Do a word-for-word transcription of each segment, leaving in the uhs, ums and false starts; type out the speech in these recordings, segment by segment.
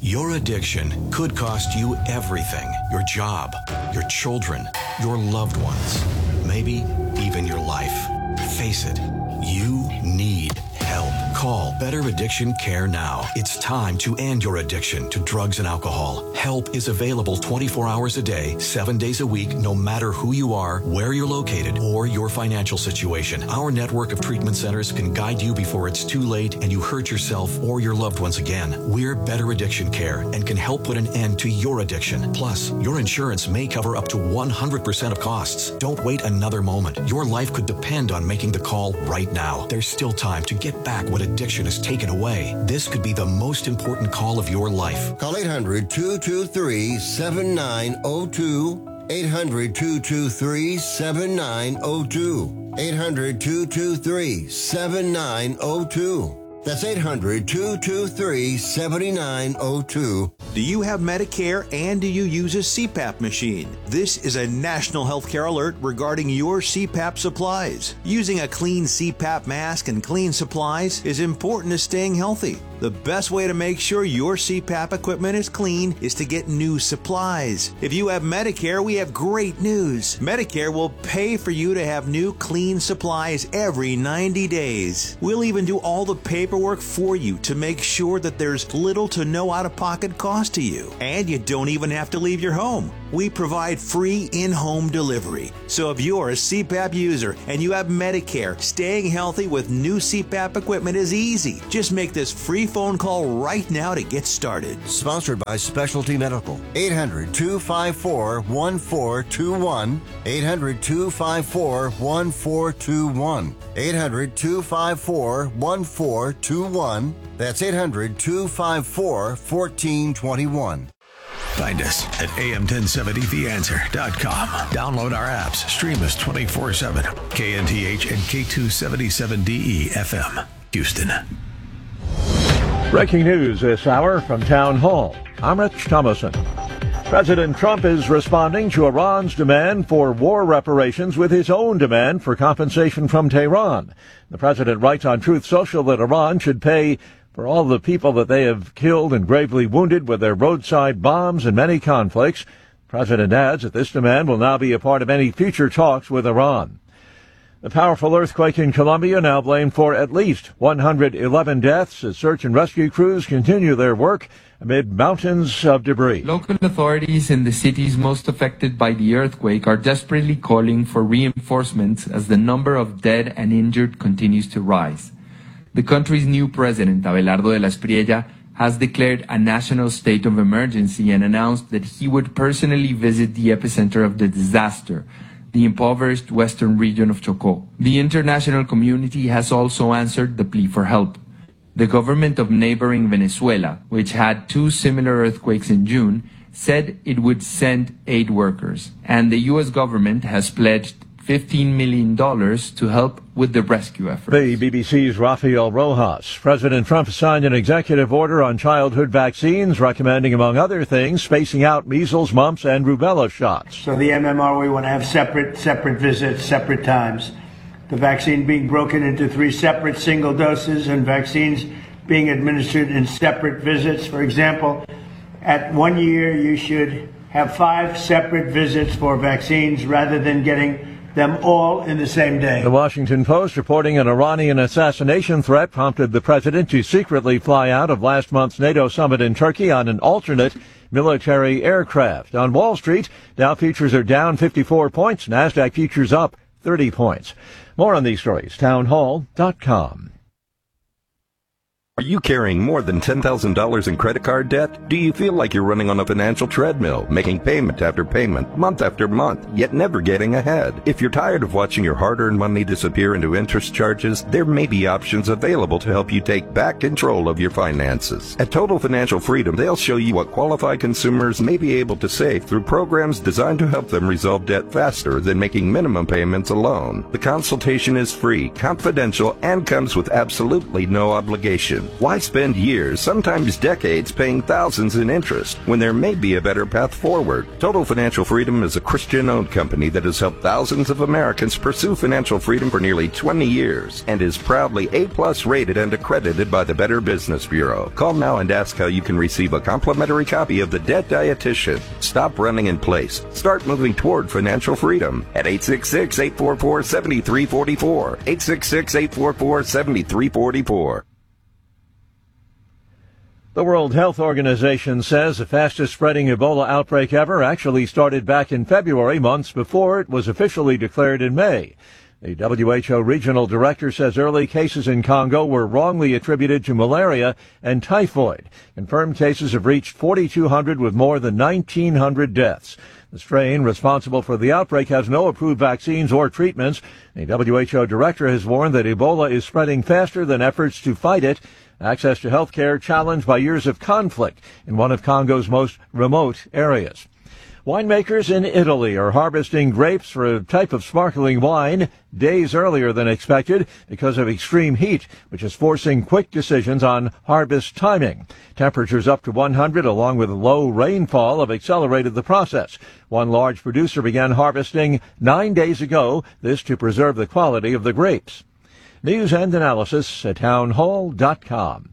Your addiction could cost you everything. Your job, your children, your loved ones, maybe even your life. Face it, you need help. Call Better Addiction Care now. It's time to end your addiction to drugs and alcohol. Help is available twenty-four hours a day, seven days a week, no matter who you are, where you're located, or your financial situation. Our network of treatment centers can guide you before it's too late and you hurt yourself or your loved ones again. We're Better Addiction Care and can help put an end to your addiction. Plus, your insurance may cover up to one hundred percent of costs. Don't wait another moment. Your life could depend on making the call right now. There's still time to get back what addiction has taken away. This could be the most important call of your life. Call eight hundred, two two three, seven nine zero two. eight hundred, two two three, seven nine zero two. eight hundred, two two three, seven nine zero two. That's eight hundred, two two three, seven nine zero two. Do you have Medicare and do you use a C PAP machine? This is a national healthcare alert regarding your C PAP supplies. Using a clean C PAP mask and clean supplies is important to staying healthy. The best way to make sure your C PAP equipment is clean is to get new supplies. If you have Medicare, we have great news. Medicare will pay for you to have new clean supplies every ninety days. We'll even do all the paperwork for you to make sure that there's little to no out-of-pocket cost to you. And you don't even have to leave your home. We provide free in-home delivery. So if you're a C PAP user and you have Medicare, staying healthy with new C PAP equipment is easy. Just make this free phone call right now to get started. Sponsored by Specialty Medical. eight hundred, two five four, one four two one. eight hundred, two five four, one four two one. eight hundred, two five four, one four two one. That's eight hundred, two five four, one four two one. Find us at A M ten seventy the answer dot com. Download our apps. Stream us twenty-four seven. K N T H and K two seventy-seven D E F M, Houston. Breaking news this hour from Town Hall. I'm Rich Thomason. President Trump is responding to Iran's demand for war reparations with his own demand for compensation from Tehran. The president writes on Truth Social that Iran should pay for all the people that they have killed and gravely wounded with their roadside bombs in many conflicts. The president adds that this demand will now be a part of any future talks with Iran. The powerful earthquake in Colombia now blamed for at least one hundred eleven deaths as search and rescue crews continue their work amid mountains of debris. Local authorities in the cities most affected by the earthquake are desperately calling for reinforcements as the number of dead and injured continues to rise. The country's new president, Abelardo de la Espriella, has declared a national state of emergency and announced that he would personally visit the epicenter of the disaster, the impoverished western region of Chocó. The international community has also answered the plea for help. The government of neighboring Venezuela, which had two similar earthquakes in June, said it would send aid workers, and the U S government has pledged fifteen million dollars to help with the rescue effort. The B B C's Rafael Rojas. President Trump signed an executive order on childhood vaccines recommending, among other things, spacing out measles, mumps, and rubella shots. So the M M R, we want to have separate, separate visits, separate times. The vaccine being broken into three separate single doses and vaccines being administered in separate visits. For example, at one year, you should have five separate visits for vaccines rather than getting them all in the same day. The Washington Post reporting an Iranian assassination threat prompted the president to secretly fly out of last month's NATO summit in Turkey on an alternate military aircraft. On Wall Street, Dow futures are down fifty-four points, NASDAQ futures up thirty points. More on these stories, town hall dot com. Are you carrying more than ten thousand dollars in credit card debt? Do you feel like you're running on a financial treadmill, making payment after payment, month after month, yet never getting ahead? If you're tired of watching your hard-earned money disappear into interest charges, there may be options available to help you take back control of your finances. At Total Financial Freedom, they'll show you what qualified consumers may be able to save through programs designed to help them resolve debt faster than making minimum payments alone. The consultation is free, confidential, and comes with absolutely no obligation. Why spend years, sometimes decades, paying thousands in interest when there may be a better path forward? Total Financial Freedom is a Christian-owned company that has helped thousands of Americans pursue financial freedom for nearly twenty years and is proudly A-plus rated and accredited by the Better Business Bureau. Call now and ask how you can receive a complimentary copy of The Debt Dietitian. Stop running in place. Start moving toward financial freedom at eight six six, eight four four, seven three four four. eight six six, eight four four, seven three four four. The World Health Organization says the fastest spreading Ebola outbreak ever actually started back in February, months before it was officially declared in May. The W H O regional director says early cases in Congo were wrongly attributed to malaria and typhoid. Confirmed cases have reached forty-two hundred with more than nineteen hundred deaths. The strain responsible for the outbreak has no approved vaccines or treatments. The W H O director has warned that Ebola is spreading faster than efforts to fight it. Access to health care challenged by years of conflict in one of Congo's most remote areas. Winemakers in Italy are harvesting grapes for a type of sparkling wine days earlier than expected because of extreme heat, which is forcing quick decisions on harvest timing. Temperatures up to one hundred along with low rainfall have accelerated the process. One large producer began harvesting nine days ago, this to preserve the quality of the grapes. News and analysis at townhall dot com.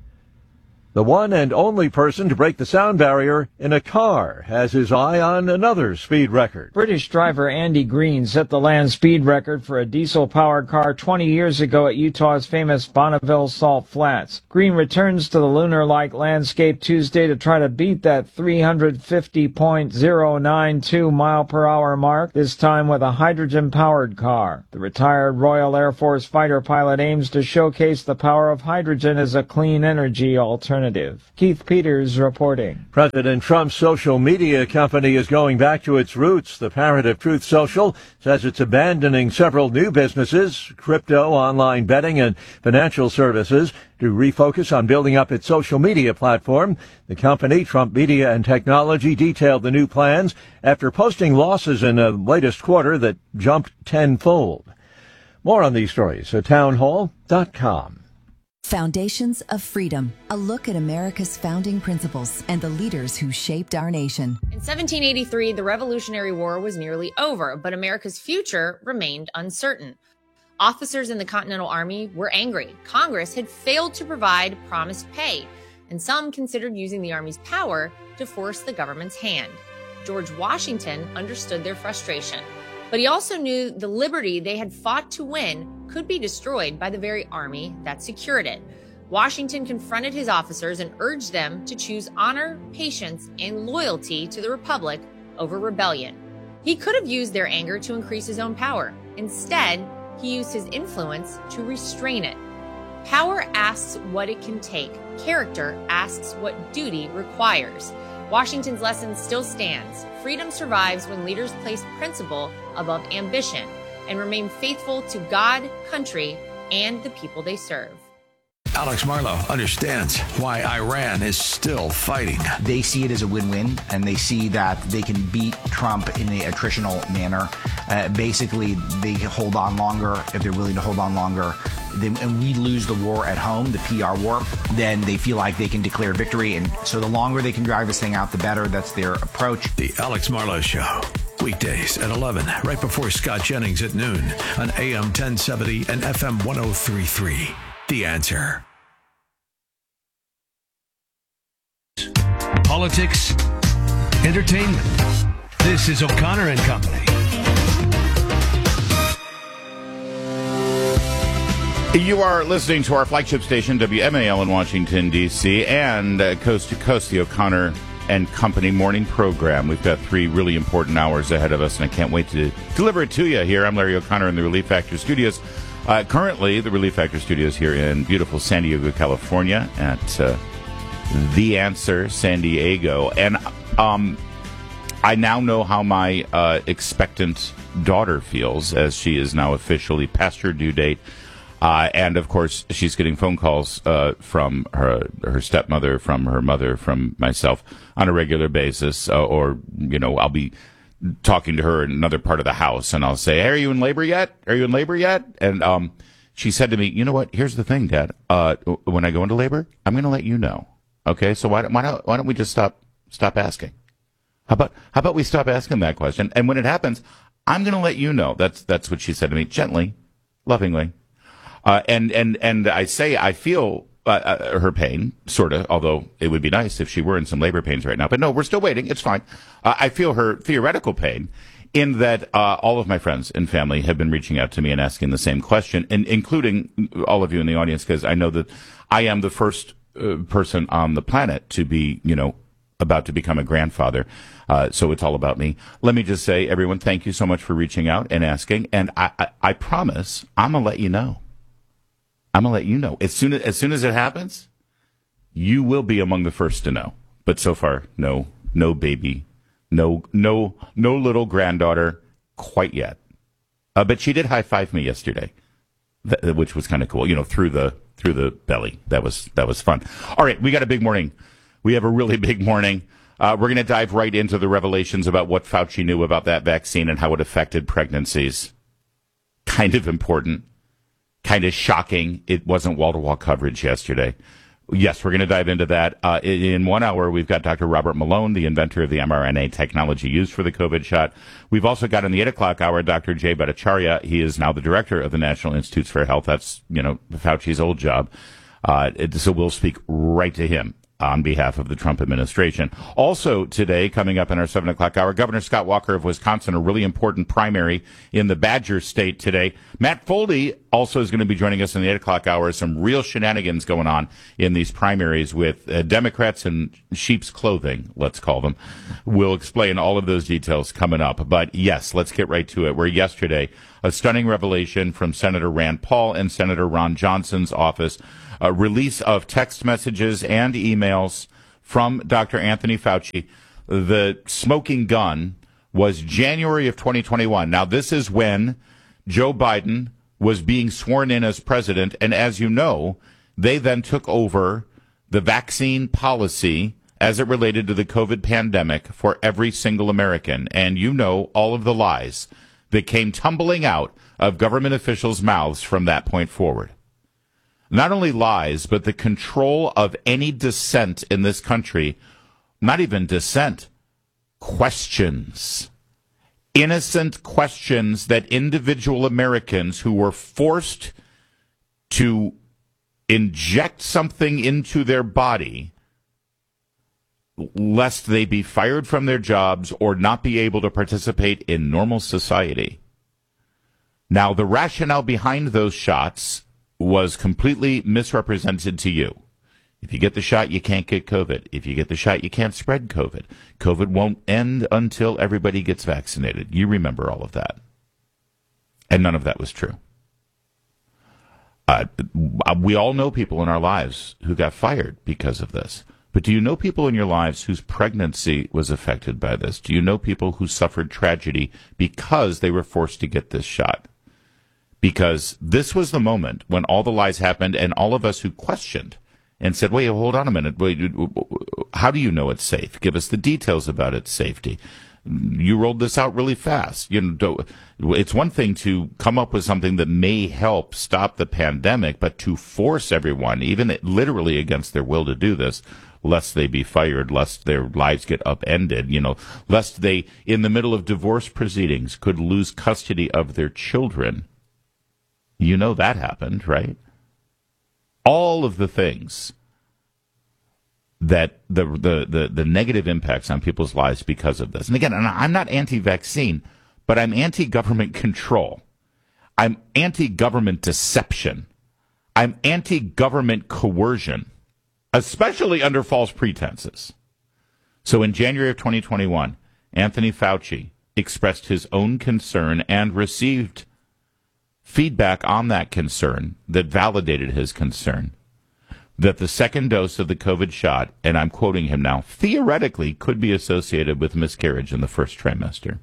The one and only person to break the sound barrier in a car has his eye on another speed record. British driver Andy Green set the land speed record for a diesel-powered car twenty years ago at Utah's famous Bonneville Salt Flats. Green returns to the lunar-like landscape Tuesday to try to beat that three hundred fifty point oh nine two mile per hour mark, this time with a hydrogen-powered car. The retired Royal Air Force fighter pilot aims to showcase the power of hydrogen as a clean energy alternative. Keith Peters reporting. President Trump's social media company is going back to its roots. The parent of Truth Social says it's abandoning several new businesses, crypto, online betting, and financial services to refocus on building up its social media platform. The company, Trump Media and Technology, detailed the new plans after posting losses in the latest quarter that jumped tenfold. More on these stories at townhall dot com. Foundations of Freedom, a look at America's founding principles and the leaders who shaped our nation. In seventeen eighty-three, the Revolutionary War was nearly over, but America's future remained uncertain. Officers in the Continental Army were angry. Congress had failed to provide promised pay, and some considered using the Army's power to force the government's hand. George Washington understood their frustration, but he also knew the liberty they had fought to win could be destroyed by the very army that secured it. Washington confronted his officers and urged them to choose honor, patience, and loyalty to the Republic over rebellion. He could have used their anger to increase his own power. Instead, he used his influence to restrain it. Power asks what it can take. Character asks what duty requires. Washington's lesson still stands. Freedom survives when leaders place principle above ambition and remain faithful to God, country, and the people they serve. Alex Marlow understands why Iran is still fighting. They see it as a win-win, and they see that they can beat Trump in a attritional manner. Uh, basically, they hold on longer if they're willing to hold on longer. Then, and we lose the war at home, the P R war, then they feel like they can declare victory. And so the longer they can drive this thing out, the better. That's their approach. The Alex Marlow Show. Weekdays at eleven, right before Scott Jennings at noon on A M ten seventy and F M one oh three point three. The Answer. Politics, entertainment. This is O'Connor and Company. You are listening to our flagship station, W M A L in Washington, D C, and uh, Coast to Coast, the O'Connor and Company morning program. We've got three really important hours ahead of us, and I can't wait to deliver it to you here. I'm Larry O'Connor in the Relief Factor Studios. Uh, currently, the Relief Factor Studios here in beautiful San Diego, California, at uh, The Answer San Diego. And um, I now know how my uh, expectant daughter feels, as she is now officially past her due date. Uh, and, of course, she's getting phone calls uh, from her her stepmother, from her mother, from myself on a regular basis. Uh, or, you know, I'll be talking to her in another part of the house, and I'll say, hey, are you in labor yet? Are you in labor yet? And um, she said to me, you know what? Here's the thing, Dad. Uh, when I go into labor, I'm going to let you know. Okay, so why don't, why don't why don't we just stop stop asking? How about how about we stop asking that question? And when it happens, I'm going to let you know. That's that's what she said to me, gently, lovingly. Uh, and and and I say I feel uh, uh, her pain, sort of. Although it would be nice if she were in some labor pains right now. But no, we're still waiting. It's fine. Uh, I feel her theoretical pain in that uh, all of my friends and family have been reaching out to me and asking the same question, and including all of you in the audience, because I know that I am the first uh, person on the planet to be, you know, about to become a grandfather. Uh, so it's all about me. Let me just say, everyone, thank you so much for reaching out and asking. And I, I, I promise I'm going to let you know. I'm going to let you know. As soon as, as soon as it happens, you will be among the first to know. But so far, no, no baby, no, no, no little granddaughter quite yet. Uh, but she did high five me yesterday, th- which was kind of cool, you know, through the, through the belly. That was, that was fun. All right. We got a big morning. We have a really big morning. Uh, we're going to dive right into the revelations about what Fauci knew about that vaccine and how it affected pregnancies. Kind of important, kind of shocking. It wasn't wall-to-wall coverage yesterday. Yes, we're going to dive into that. Uh, in, in one hour, we've got Doctor Robert Malone, the inventor of the mRNA technology used for the COVID shot. We've also got in the eight o'clock hour, Doctor Jay Bhattacharya. He is now the director of the National Institutes for Health. That's, you know, Fauci's old job. Uh, it, so we'll speak right to him on behalf of the Trump administration. Also today, coming up in our seven o'clock hour, Governor Scott Walker of Wisconsin, a really important primary in the Badger State today. Matt Foldy also is going to be joining us in the eight o'clock hour. Some real shenanigans going on in these primaries with uh, Democrats in sheep's clothing, let's call them. We'll explain all of those details coming up. But yes, let's get right to it. Where yesterday, a stunning revelation from Senator Rand Paul and Senator Ron Johnson's office. A release of text messages and emails from Doctor Anthony Fauci. The smoking gun was January of twenty twenty-one. Now, this is when Joe Biden was being sworn in as president. And as you know, they then took over the vaccine policy as it related to the COVID pandemic for every single American. And you know all of the lies that came tumbling out of government officials' mouths from that point forward. Not only lies, but the control of any dissent in this country, not even dissent, questions. Innocent questions that individual Americans who were forced to inject something into their body lest they be fired from their jobs or not be able to participate in normal society. Now, the rationale behind those shots was completely misrepresented to you. If you get the shot, you can't get COVID. If you get the shot, you can't spread COVID. COVID won't end until everybody gets vaccinated. You remember all of that. And none of that was true. Uh, we all know people in our lives who got fired because of this. But do you know people in your lives whose pregnancy was affected by this? Do you know people who suffered tragedy because they were forced to get this shot? Because this was the moment when all the lies happened and all of us who questioned and said, wait, hold on a minute. Wait, how do you know it's safe? Give us the details about its safety. You rolled this out really fast. You know, it's one thing to come up with something that may help stop the pandemic, but to force everyone, even literally against their will to do this, lest they be fired, lest their lives get upended, you know, lest they, in the middle of divorce proceedings, could lose custody of their children. You know that happened, right? All of the things that the, the, the, the negative impacts on people's lives because of this. And again, I'm not anti-vaccine, but I'm anti-government control. I'm anti-government deception. I'm anti-government coercion, especially under false pretenses. So in January of twenty twenty-one, Anthony Fauci expressed his own concern and received feedback on that concern that validated his concern that the second dose of the COVID shot, and I'm quoting him now, theoretically could be associated with miscarriage in the first trimester.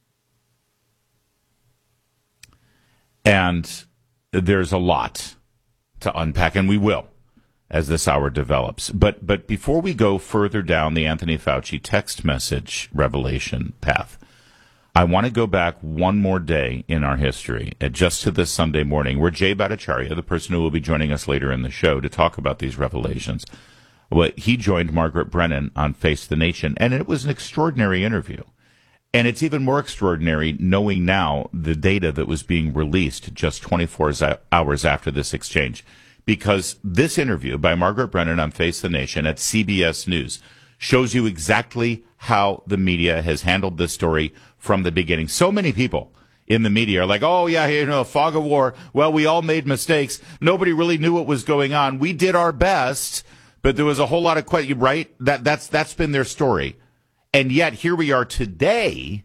And there's a lot to unpack, and we will as this hour develops. But but before we go further down the Anthony Fauci text message revelation path, I want to go back one more day in our history, uh, just to this Sunday morning, where Jay Bhattacharya, the person who will be joining us later in the show to talk about these revelations, well, he joined Margaret Brennan on Face the Nation, and it was an extraordinary interview. And it's even more extraordinary knowing now the data that was being released just twenty-four hours after this exchange. Because this interview by Margaret Brennan on Face the Nation at C B S News shows you exactly how the media has handled this story from the beginning. So many people in the media are like, oh, yeah, you know, fog of war. Well, we all made mistakes. Nobody really knew what was going on. We did our best, but there was a whole lot of questions, right? That, that's, that's been their story. And yet here we are today,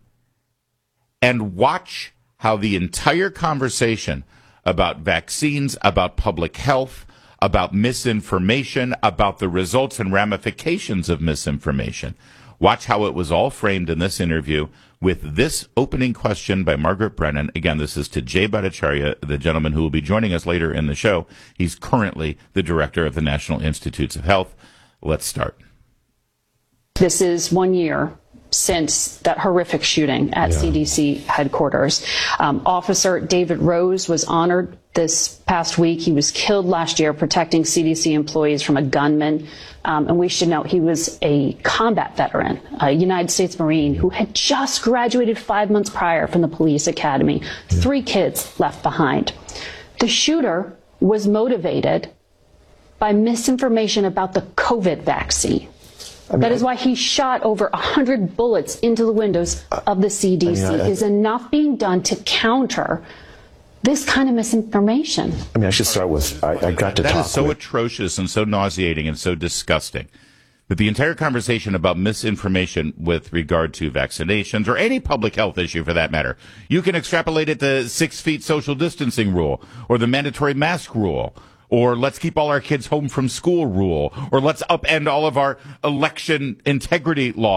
and watch how the entire conversation about vaccines, about public health, about misinformation, about the results and ramifications of misinformation. Watch how it was all framed in this interview with this opening question by Margaret Brennan. Again, this is to Jay Bhattacharya, the gentleman who will be joining us later in the show. He's currently the director of the National Institutes of Health. Let's start. This is one year since that horrific shooting at yeah. C D C headquarters. Um, Officer David Rose was honored this past week. He was killed last year protecting C D C employees from a gunman. Um, and we should note he was a combat veteran, a United States Marine who had just graduated five months prior from the police academy. Yeah. Three kids left behind. The shooter was motivated by misinformation about the COVID vaccine. I mean, that is why he shot over one hundred bullets into the windows of the C D C. I mean, I, I, is enough being done to counter this kind of misinformation? I mean, I should start with, I, I got to that talk That is so with... atrocious and so nauseating and so disgusting. But the entire conversation about misinformation with regard to vaccinations, or any public health issue for that matter, you can extrapolate it to six feet social distancing rule, or the mandatory mask rule, or let's keep all our kids home from school rule, or let's upend all of our election integrity laws.